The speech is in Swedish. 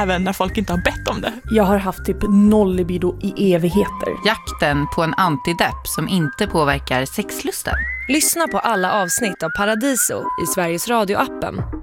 även när folk inte har bett om det. Jag har haft typ 0 libido i evigheter. Jakten på en antidepp som inte påverkar sexlusten. Lyssna på alla avsnitt av Paradiso i Sveriges Radio-appen